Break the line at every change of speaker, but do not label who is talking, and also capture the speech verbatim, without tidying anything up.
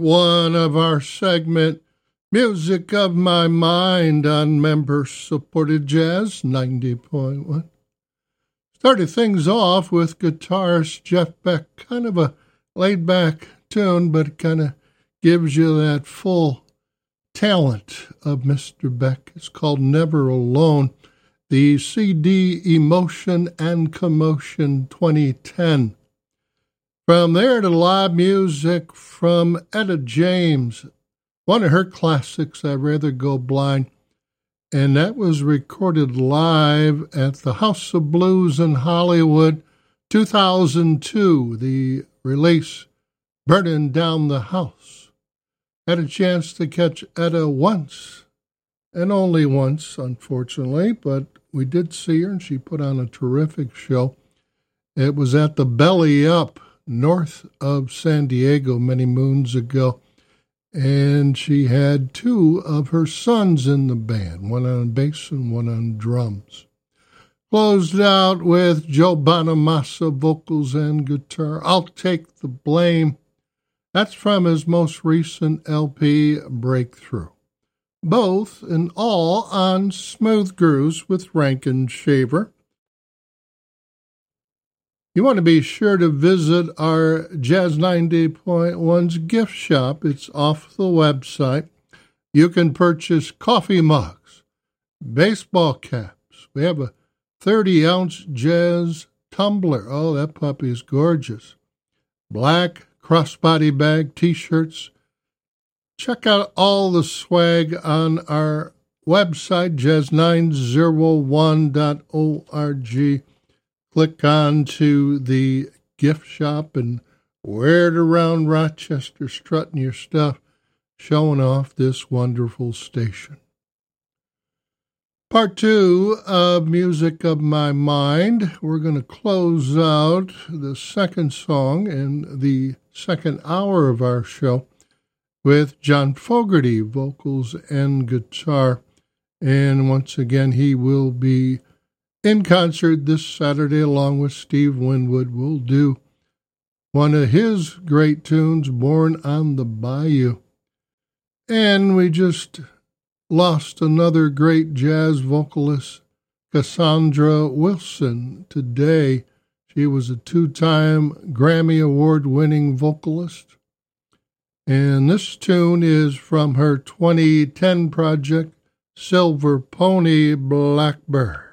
One of our segment, Music of My Mind on member-supported Jazz ninety point one. Started things off with guitarist Jeff Beck, kind of a laid-back tune, but it kind of gives you that full talent of Mister Beck. It's called Never Alone, the C D Emotion and Commotion twenty ten. From there to live music from Etta James, one of her classics, I'd Rather Go Blind, and that was recorded live at the House of Blues in Hollywood, two thousand two, the release, Burning Down the House. Had a chance to catch Etta once, and only once, unfortunately, but we did see her, and she put on a terrific show. It was at the Belly Up, north of San Diego, many moons ago, and she had two of her sons in the band, one on bass and one on drums. Closed out with Joe Bonamassa vocals and guitar, I'll Take the Blame. That's from his most recent L P, Breakthrough. Both and all on Smooth Grooves with Rankin Shaver. You want to be sure to visit our Jazz ninety point one's gift shop. It's off the website. You can purchase coffee mugs, baseball caps. We have a thirty-ounce Jazz tumbler. Oh, that puppy is gorgeous. Black crossbody bag, T-shirts. Check out all the swag on our website, jazz nine oh one dot org. Click on to the gift shop and wear it around Rochester, strutting your stuff, showing off this wonderful station. Part two of Music of My Mind. We're going to close out the second song in the second hour of our show with John Fogerty, vocals and guitar. And once again, he will be in concert this Saturday, along with Steve Winwood. We'll do one of his great tunes, Born on the Bayou. And we just lost another great jazz vocalist, Cassandra Wilson, today. She was a two-time Grammy Award-winning vocalist. And this tune is from her twenty ten project, Silver Pony Blackbird.